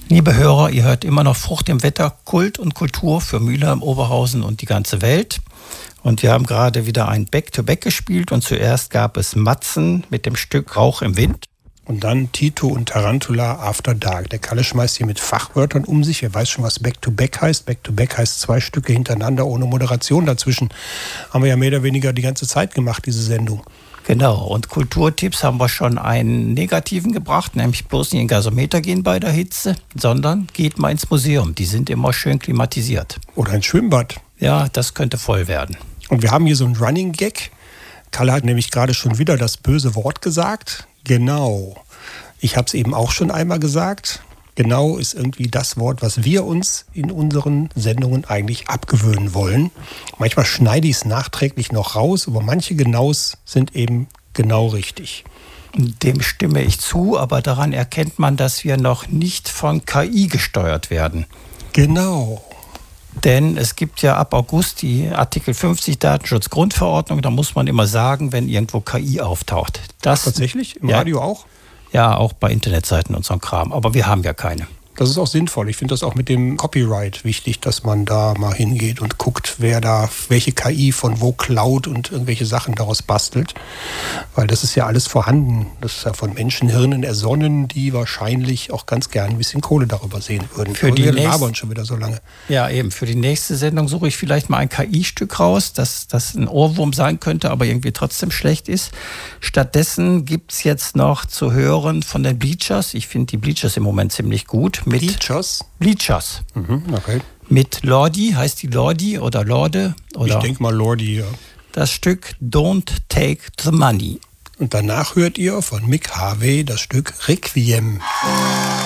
Liebe Hörer, ihr hört immer noch Frucht im Wetter, Kult und Kultur für Mülheim, Oberhausen und die ganze Welt. Und wir haben gerade wieder ein Back-to-Back gespielt und zuerst gab es Matzen mit dem Stück Rauch im Wind. Und dann Tito und Tarantula After Dark. Der Kalle schmeißt hier mit Fachwörtern um sich. Er weiß schon, was Back-to-Back heißt. Back-to-Back heißt 2 Stücke hintereinander ohne Moderation dazwischen. Haben wir ja mehr oder weniger die ganze Zeit gemacht, diese Sendung. Genau, und Kulturtipps haben wir schon einen negativen gebracht, nämlich bloß nicht in Gasometer gehen bei der Hitze, sondern geht mal ins Museum. Die sind immer schön klimatisiert. Oder ein Schwimmbad. Ja, das könnte voll werden. Und wir haben hier so einen Running Gag. Kalle hat nämlich gerade schon wieder das böse Wort gesagt. Genau. Ich habe es eben auch schon einmal gesagt. Genau ist irgendwie das Wort, was wir uns in unseren Sendungen eigentlich abgewöhnen wollen. Manchmal schneide ich es nachträglich noch raus, aber manche Genaus sind eben genau richtig. Dem stimme ich zu, aber daran erkennt man, dass wir noch nicht von KI gesteuert werden. Genau. Denn es gibt ja ab August die Artikel 50 Datenschutzgrundverordnung, da muss man immer sagen, wenn irgendwo KI auftaucht. Das tatsächlich? Im Radio auch? Ja, auch bei Internetseiten und so ein Kram. Aber wir haben ja keine. Das ist auch sinnvoll. Ich finde das auch mit dem Copyright wichtig, dass man da mal hingeht und guckt, wer da welche KI von wo klaut und irgendwelche Sachen daraus bastelt. Weil das ist ja alles vorhanden. Das ist ja von Menschenhirnen ersonnen, die wahrscheinlich auch ganz gern ein bisschen Kohle darüber sehen würden. Wir labern schon wieder so lange. Ja, eben. Für die nächste Sendung suche ich vielleicht mal ein KI-Stück raus, das ein Ohrwurm sein könnte, aber irgendwie trotzdem schlecht ist. Stattdessen gibt es jetzt noch zu hören von den Bleachers. Ich finde die Bleachers im Moment ziemlich gut. Bleachers? Bleachers. Okay. Mit Lordi, heißt die Lordi oder Lorde? Oder ich denke mal Lordi, ja. Das Stück Don't Take the Money. Und danach hört ihr von Mick Harvey das Stück Requiem.